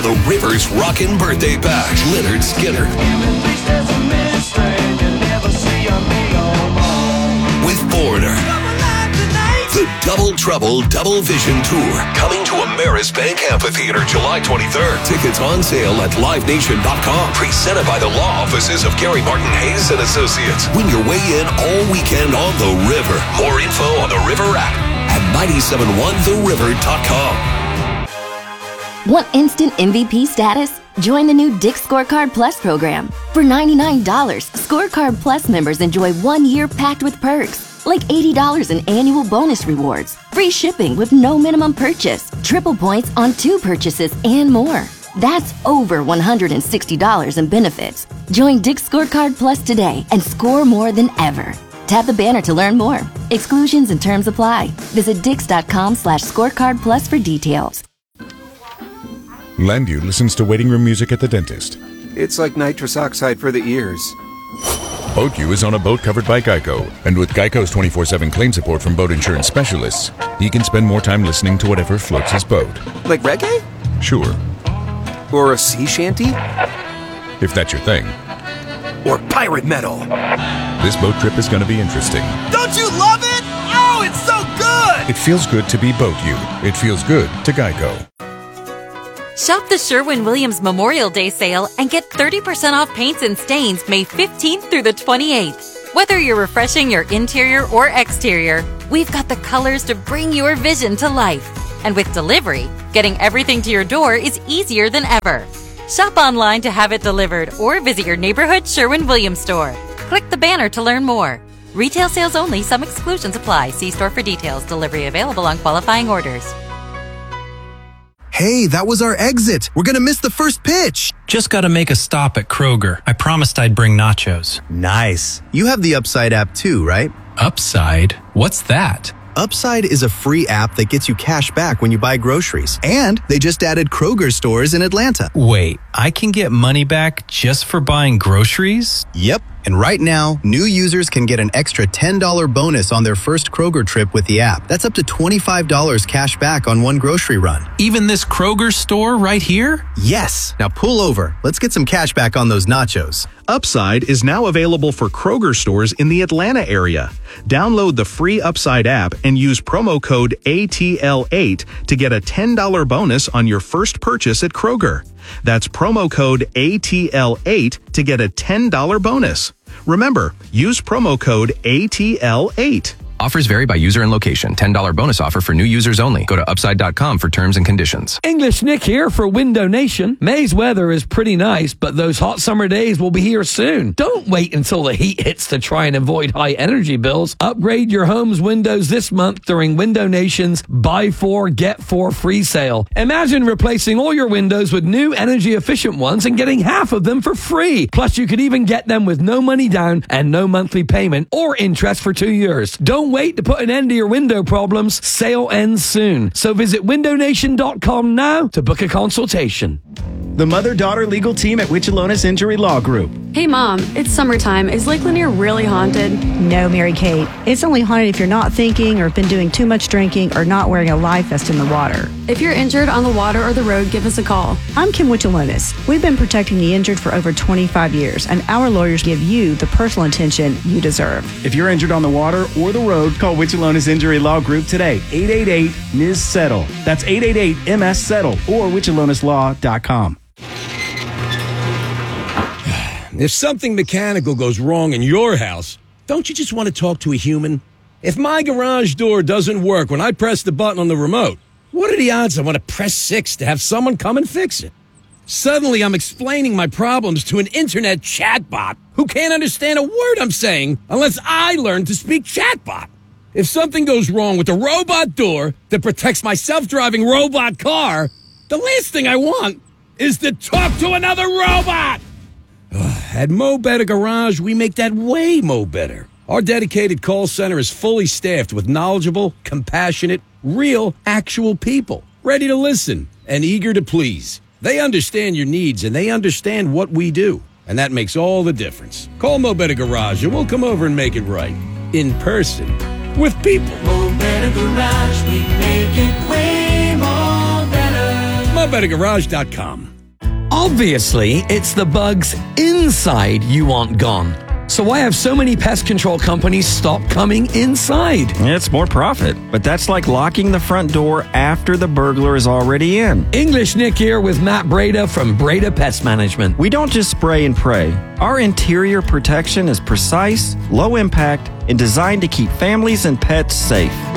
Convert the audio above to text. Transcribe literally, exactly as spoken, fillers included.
the Rivers Rockin' Birthday Bash. Leonard Skinner. With Foreigner. The Double Trouble Double Vision Tour, coming to Ameris Bank Amphitheater July twenty-third. Tickets on sale at live nation dot com. Presented by the law offices of Gary Martin Hayes and Associates. Win your way in all weekend on the River. More info on the River app at nine seven one the river dot com. Want instant M V P status? Join the new Dick's Scorecard Plus program. For ninety-nine dollars, Scorecard Plus members enjoy one year packed with perks. Like eighty dollars in annual bonus rewards, free shipping with no minimum purchase, triple points on two purchases, and more. That's over one hundred sixty dollars in benefits. Join Dick's Scorecard Plus today and score more than ever. Tap the banner to learn more. Exclusions and terms apply. Visit dix.com slash scorecard plus for details. Landu listens to waiting room music at the dentist. It's like nitrous oxide for the ears. BoatU is on a boat covered by Geico, and with Geico's twenty-four seven claim support from boat insurance specialists, he can spend more time listening to whatever floats his boat. Like reggae? Sure. Or a sea shanty? If that's your thing. Or pirate metal? This boat trip is going to be interesting. Don't you love it? Oh, it's so good! It feels good to be BoatU. It feels good to Geico. Shop the Sherwin-Williams Memorial Day sale and get thirty percent off paints and stains May fifteenth through the twenty-eighth. Whether you're refreshing your interior or exterior, we've got the colors to bring your vision to life. And with delivery, getting everything to your door is easier than ever. Shop online to have it delivered or visit your neighborhood Sherwin-Williams store. Click the banner to learn more. Retail sales only. Some exclusions apply. See store for details. Delivery available on qualifying orders. Hey, that was our exit. We're gonna miss the first pitch. Just gotta make a stop at Kroger. I promised I'd bring nachos. Nice. You have the Upside app too, right? Upside? What's that? Upside is a free app that gets you cash back when you buy groceries. And they just added Kroger stores in Atlanta. Wait, I can get money back just for buying groceries? Yep. And right now, new users can get an extra ten dollars bonus on their first Kroger trip with the app. That's up to twenty-five dollars cash back on one grocery run. Even this Kroger store right here? Yes. Now pull over. Let's get some cash back on those nachos. Upside is now available for Kroger stores in the Atlanta area. Download the free Upside app and use promo code A T L eight to get a ten dollars bonus on your first purchase at Kroger. That's promo code A T L eight to get a ten dollars bonus. Remember, use promo code A T L eight. Offers vary by user and location. ten dollars bonus offer for new users only. Go to upside dot com for terms and conditions. English Nick here for Window Nation. May's weather is pretty nice, but those hot summer days will be here soon. Don't wait until the heat hits to try and avoid high energy bills. Upgrade your home's windows this month during Window Nation's Buy Four, Get Four free sale. Imagine replacing all your windows with new energy efficient ones and getting half of them for free. Plus, you could even get them with no money down and no monthly payment or interest for two years. Don't wait to put an end to your window problems. Sale ends soon. So visit window nation dot com now to book a consultation. The mother-daughter legal team at Wichilonis Injury Law Group. Hey, Mom, it's summertime. Is Lake Lanier really haunted? No, Mary Kate. It's only haunted if you're not thinking or have been doing too much drinking or not wearing a life vest in the water. If you're injured on the water or the road, give us a call. I'm Kim Wichilonis. We've been protecting the injured for over twenty-five years, and our lawyers give you the personal attention you deserve. If you're injured on the water or the road, call Wichilonis Injury Law Group today. eight eight eight M I S settle. That's eight eight eight M S settle or wichilonis law dot com. If something mechanical goes wrong in your house, don't you just want to talk to a human? If my garage door doesn't work when I press the button on the remote, what are the odds I want to press six to have someone come and fix it? Suddenly, I'm explaining my problems to an internet chatbot who can't understand a word I'm saying unless I learn to speak chatbot. If something goes wrong with the robot door that protects my self-driving robot car, the last thing I want is to talk to another robot. At Mo Better Garage, we make that way mo better. Our dedicated call center is fully staffed with knowledgeable, compassionate, real, actual people, ready to listen and eager to please. They understand your needs and they understand what we do, and that makes all the difference. Call Mo Better Garage and we'll come over and make it right. In person. With people. Mo Better Garage, we make it way more better. Oh, better garage dot com. Obviously, it's the bugs inside you want gone. So why have so many pest control companies stop coming inside? It's more profit, but that's like locking the front door after the burglar is already in. English Nick here with Matt Breda from Breda Pest Management. We don't just spray and pray. Our interior protection is precise, low impact, and designed to keep families and pets safe.